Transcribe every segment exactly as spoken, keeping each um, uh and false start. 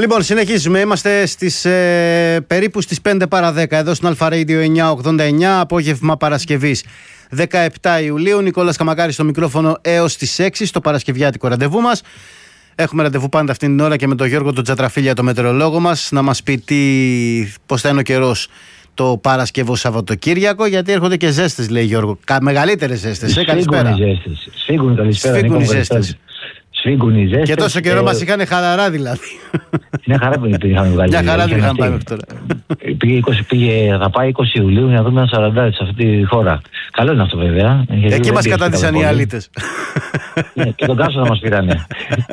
Λοιπόν, συνεχίζουμε. Είμαστε στις, ε, περίπου στις πέντε παρά δέκα εδώ στην Αλφα Radio εννιακόσια ογδόντα εννιά, απόγευμα Παρασκευής δεκαεπτά Ιουλίου. Νικόλας Καμακάρης στο μικρόφωνο έως τις έξι στο παρασκευιάτικο ραντεβού μας. Έχουμε ραντεβού πάντα αυτήν την ώρα και με τον Γιώργο τον Τζατραφίλια, το μετεωρολόγο μας, να μας πει τι, πώς θα είναι ο καιρός το Παρασκευό Σαββατοκύριακο, γιατί έρχονται και ζέστες, λέει Γιώργο. Κα, μεγαλύτερες ζέστες. Ε, καλησπέρα. Σφίγγουν, καλησπέρα. Σφίγγουν οι ζέστες. Σφίγγουν οι ζέστες. Και τόσο καιρό ε... μας είχαν χαλαρά δηλαδή. Μια χαρά που είχαμε βγάλει. Μια χαρά δεν είχαμε πάει μέχρι τώρα. Πήγε είκοσι, πήγε, θα πάει είκοσι Ιουλίου να δούμε ένα σαράντα σε αυτή τη χώρα. Καλό είναι αυτό βέβαια. Εκεί μας κατάντησαν οι αλήτες. Ναι, και τον Κάσο θα μας πήρανε.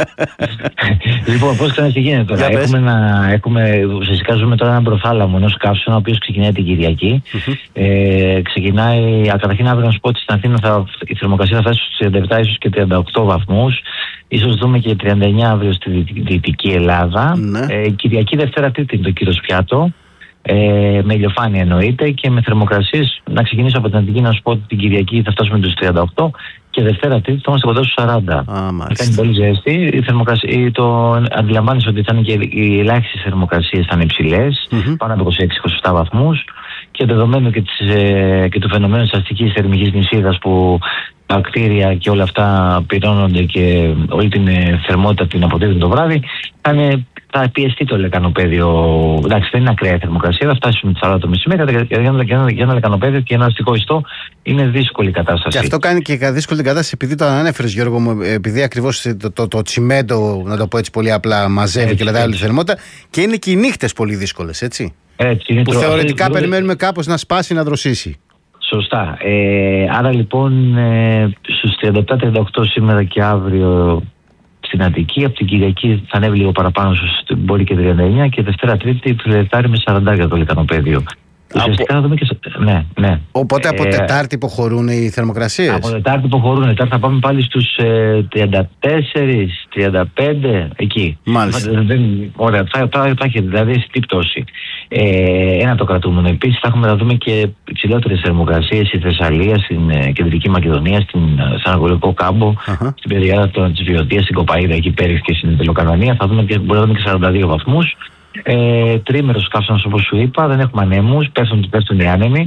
Λοιπόν, πώς ξέρετε τι γίνεται τώρα. Έχουμε, να, έχουμε, ουσιαστικά ζούμε τώρα έναν προθάλαμο ενός καύσωνα, ο οποίος ξεκινάει την Κυριακή. ε, ξεκινάει, καταρχήν αύριο να σου πω ότι στην Αθήνα θα, η θερμοκρασία θα φτάσει στους τριάντα επτά ίσως και τριάντα οκτώ βαθμούς. Ίσως δούμε και τριάντα εννιά αύριο στη Δυτική Ελλάδα. Ναι. Ε, Κυριακή, Δευτέρα, Τρίτη είναι το κύριο πιάτο. Ε, με ηλιοφάνεια εννοείται και με θερμοκρασίες. Να ξεκινήσω από την Αντική να σου πω ότι την Κυριακή θα φτάσουμε στους τριάντα οκτώ και Δευτέρα, Τρίτη θα είμαστε κοντά στους σαράντα. Θα κάνει πολύ ζέστη. Η θερμοκρασία, το αντιλαμβάνεσαι ότι θα είναι και οι ελάχιστες θερμοκρασίες θα είναι υψηλές, mm-hmm. πάνω από είκοσι έξι είκοσι επτά βαθμούς. Και δεδομένου και, της, ε, και του φαινομένου της αστικής θερμικής νησίδας που τα κτίρια και όλα αυτά πυρώνονται και όλη την ε, θερμότητα την αποτελούν το βράδυ, θα, είναι, θα πιεστεί το λεκανοπέδιο. Εντάξει, δεν είναι ακραία θερμοκρασία, θα φτάσουμε τις σαράντα το μεσημέρι. Για ένα, για, ένα, για ένα λεκανοπέδιο και ένα αστικό ιστό είναι δύσκολη κατάσταση. Και αυτό κάνει και δύσκολη κατάσταση, επειδή το ανέφερες, Γιώργο μου, επειδή ακριβώς το, το, το, το τσιμέντο, να το πω έτσι πολύ απλά, μαζεύει έτσι, και κρατάει όλη τη θερμότητα, και είναι και οι νύχτες πολύ δύσκολες, έτσι. Έτσι είναι που τρο... θεωρητικά αυτό, περιμένουμε κάπως να σπάσει, να δροσίσει. Σωστά. Ε, άρα λοιπόν ε, στους τριάντα επτά τριάντα οκτώ σήμερα και αύριο στην Αττική, από την Κυριακή θα ανέβει λίγο παραπάνω, μπορεί και τριάντα εννιά, και Δευτέρα Τρίτη φιλετάρει με σαράντα για το λεκανοπέδιο. Ουσιαστικά θα δούμε και. Ναι, ναι. Οπότε από ε, Τετάρτη υποχωρούν οι θερμοκρασίες. Από Τετάρτη υποχωρούν. Τετάρτη θα πάμε πάλι στους ε, τριάντα τέσσερα τριάντα πέντε εκεί. Μάλιστα. Δεν, ωραία, θα, θα, θα έχει δηλαδή στη πτώση. Ε, ένα το κρατούμενο. Επίσης θα έχουμε να δούμε και υψηλότερες θερμοκρασίες στη Θεσσαλία, στην ε, Κεντρική Μακεδονία, στην, στον Ανατολικό Κάμπο, uh-huh. στην περιοχή της Βιωτίας, στην Κοπαΐδα, εκεί πέρα και στην Τελοκανονία. Θα δούμε και, μπορεί να δούμε και σαράντα δύο βαθμούς. Ε, τρίμερος καύσωνας όπως σου είπα, δεν έχουμε ανέμους, πέφτουν, πέφτουν οι άνεμοι.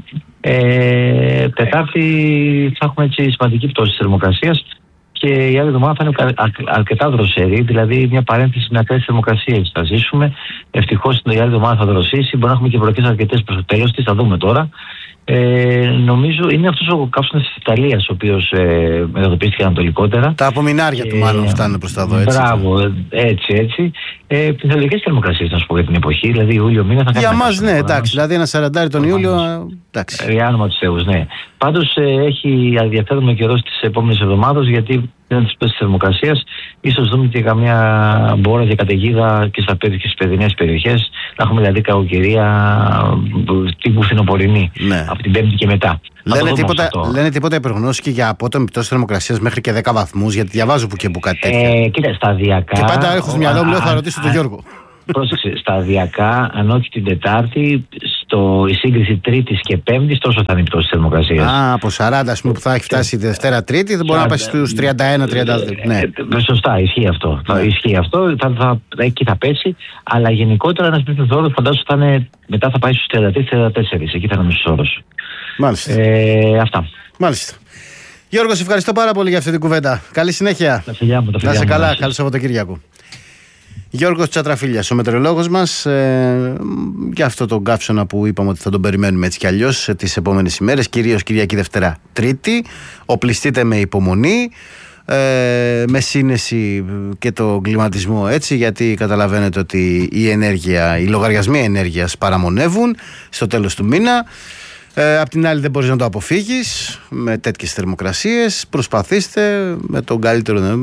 Ε, Τετάρτη θα έχουμε έτσι σημαντική πτώση της θερμοκρασίας και η άλλη εβδομάδα θα είναι αρκετά δροσερή, δηλαδή μια παρένθεση με ακραίες θερμοκρασίες θα ζήσουμε. Ευτυχώς η άλλη εβδομάδα θα δροσίσει, μπορεί να έχουμε και βροχές αρκετές προς το τέλος της, θα δούμε τώρα. Ε, νομίζω είναι αυτός ο καύσωνας της Ιταλίας, ο οποίος ε, μετατοπίστηκε ανατολικότερα. Τα απομεινάρια ε, του μάλλον φτάνουν προς τα δω, έτσι. Μπράβο, έτσι, έτσι. Ε, Πιθανολογικές θερμοκρασίες, να σου πω, για την εποχή, δηλαδή Ιούλιο μήνα θα κάνει. Για μας, ναι, εντάξει, δηλαδή ένα σαραντάρι τον Ιούλιο, εντάξει. Για όνομα του Θεού, ναι. Πάντως ε, έχει ενδιαφέρον ο καιρός της επόμενης εβδομάδας, γιατί δεν της πέσης θερμοκρασίας, ίσως δούμε και καμιά μπόρα και καταιγίδα και στις παιδινές περιοχές. Να έχουμε δηλαδή κακοκαιρία τύπου φθινοπορεινή, ναι. Από την Πέμπτη και μετά. Λένε τίποτα, λένε τίποτα υπερογνώσεις και για απότομη πτώση θερμοκρασίας μέχρι και δέκα βαθμούς, γιατί διαβάζω που και που κάτι τέτοιο. Ε, κοίτα, σταδιακά. Και πάντα έχω στο μυαλό μου, λέω, θα ρωτήσω τον Γιώργο. Πρόσεξε, σταδιακά, αν όχι την Τετάρτη, στο, η σύγκριση Τρίτης και Πέμπτης, τόσο θα είναι η πτώση της θερμοκρασίας. Α, από σαράντα, ας πούμε, που θα έχει φτάσει η Δευτέρα Τρίτη, δεν μπορεί να πάει στους τριάντα ένα τριάντα δύο. Ναι. Ε, σωστά, ισχύει αυτό. Ναι. Ισχύει αυτό, θα, θα, εκεί θα πέσει, αλλά γενικότερα ένας μέσος όρος φαντάζομαι θα είναι, μετά θα πάει στους τριάντα τρία τριάντα τέσσερα, εκεί θα είναι ο μέσος όρος. Μάλιστα. Ε, αυτά. Μάλιστα. Γιώργο, σε ευχαριστώ πάρα πολύ για αυτή την κουβέντα. Καλή συνέχεια. Τα φιλιά μου, τα φιλιά να είσαι μου, καλά, καλό Σαββατοκύριακο. Γιώργος Τζατραφίλιας, ο μετεωρολόγος μας, ε, για αυτό τον καύσωνα που είπαμε ότι θα τον περιμένουμε έτσι κι αλλιώς τις επόμενες ημέρες, κυρίως Κυριακή, Δευτέρα, Τρίτη. Οπλιστείτε με υπομονή, ε, με σύνεση και το κλιματισμό, έτσι, γιατί καταλαβαίνετε ότι η ενέργεια, οι λογαριασμοί ενέργειας παραμονεύουν στο τέλος του μήνα. Ε, απ' την άλλη δεν μπορείς να το αποφύγεις με τέτοιες θερμοκρασίες. Προσπαθήστε με τον καλύτερο, ναι,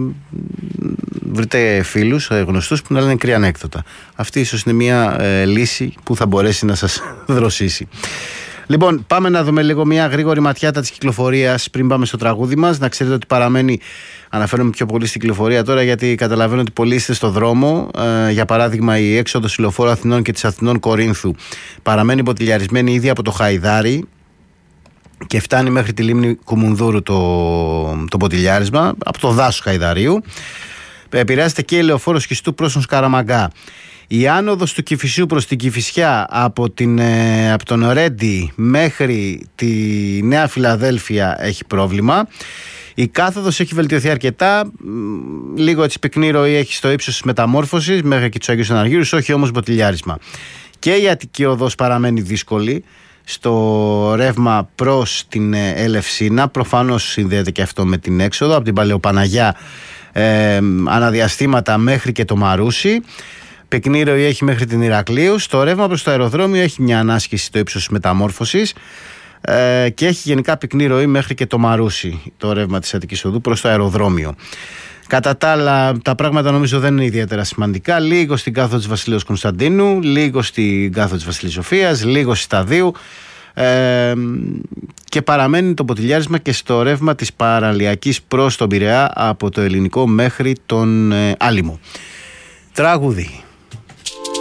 βρείτε φίλους, γνωστούς που να λένε κρύα ανέκδοτα. Αυτή ίσως είναι μια ε, λύση που θα μπορέσει να σας δροσίσει. Λοιπόν, πάμε να δούμε λίγο μια γρήγορη ματιάτα της κυκλοφορίας πριν πάμε στο τραγούδι μας. Να ξέρετε ότι παραμένει, αναφέρομαι πιο πολύ στην κυκλοφορία τώρα, γιατί καταλαβαίνω ότι πολλοί είστε στο δρόμο. Ε, για παράδειγμα, η έξοδος Ηλοφόρου Αθηνών και της Αθηνών Κορίνθου παραμένει ποτηλιαρισμένη ήδη από το Χαϊδάρι και φτάνει μέχρι τη λίμνη Κουμουνδούρου το, το ποτηλιάρισμα, από το δάσος Χαϊδαρίου. Επηρεάζεται και η Λεωφόρος Χιστού προς τον Σκαραμαγκά. Η άνοδος του Κηφισιού προς την Κηφισιά από, την, ε, από τον Ρέντι μέχρι τη Νέα Φιλαδέλφια έχει πρόβλημα. Η κάθοδος έχει βελτιωθεί αρκετά, λίγο έτσι πυκνή ροή έχει στο ύψος της Μεταμόρφωσης μέχρι και τους Αγίους Αναργύρους, όχι όμως μποτιλιάρισμα. Και η Αττική Οδός παραμένει δύσκολη στο ρεύμα προς την Ελευσίνα, προφανώς συνδέεται και αυτό με την έξοδο από την Παλαιοπαναγιά, ε, αναδιαστήματα μέχρι και το Μαρούσι. Πυκνή ροή έχει μέχρι την Ηρακλείου. Στο ρεύμα προς το αεροδρόμιο έχει μια ανάσχεση στο ύψος της Μεταμόρφωσης ε, και έχει γενικά πυκνή ροή μέχρι και το Μαρούσι, το ρεύμα της Αττικής Οδού προς το αεροδρόμιο. Κατά τα άλλα, τα πράγματα νομίζω δεν είναι ιδιαίτερα σημαντικά. Λίγο στην κάθοδο της Βασιλέως Κωνσταντίνου, λίγο στην κάθοδο της Βασιλής Σοφίας, λίγο στη Σταδίου ε, και παραμένει το ποτηλιάρισμα και στο ρεύμα της Παραλιακής προς τον Πειραιά από το Ελληνικό μέχρι τον ε, Άλυμο. Τραγούδι.